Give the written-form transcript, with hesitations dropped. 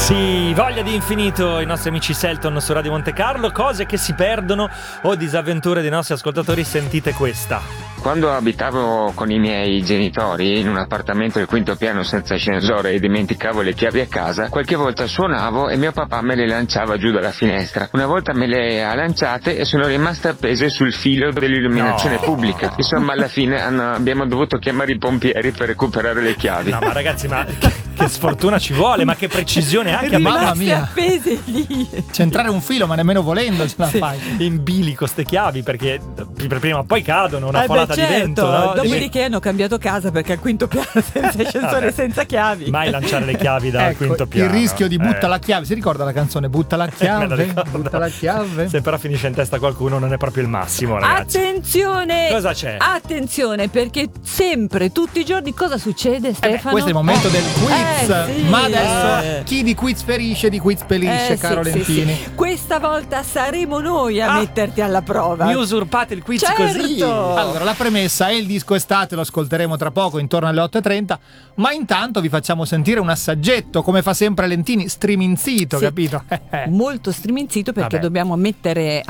Sì, voglia di infinito, i nostri amici Selton su Radio Monte Carlo, cose che si perdono o disavventure dei nostri ascoltatori, sentite questa. Quando abitavo con i miei genitori in un appartamento del quinto piano senza ascensore e dimenticavo le chiavi a casa, qualche volta suonavo e mio papà me le lanciava giù dalla finestra. Una volta me le ha lanciate e sono rimaste appese sul filo dell'illuminazione pubblica. Insomma, alla fine abbiamo dovuto chiamare i pompieri per recuperare le chiavi. No, ma ragazzi, ma che sfortuna ci vuole, ma che precisione anche, mamma mia, appese lì. centrare un filo, ma nemmeno volendo ce la fai. in bilico ste chiavi, perché prima o poi cadono, una folata di vento, no? Dopodiché hanno cambiato casa perché al quinto piano senza ascensore, senza chiavi. Mai lanciare le chiavi dal quinto piano. Il rischio di butta la chiave, si ricorda la canzone Butta la chiave? Butta la chiave. Se però finisce in testa a qualcuno non è proprio il massimo, ragazzi. Attenzione! Cosa c'è? Attenzione, perché sempre, tutti i giorni, cosa succede, Stefano? Questo è il momento del quiz. Sì. Ma adesso chi di quiz ferisce, di quiz pelisce, caro Lentini. Sì. Questa volta saremo noi a metterti alla prova. Mi usurpate il quiz così. Allora, la premessa è il disco estate, lo ascolteremo tra poco intorno alle 8:30, ma intanto vi facciamo sentire un assaggetto, come fa sempre Lentini, striminzito, Sì. capito? Molto striminzito, perché dobbiamo mettere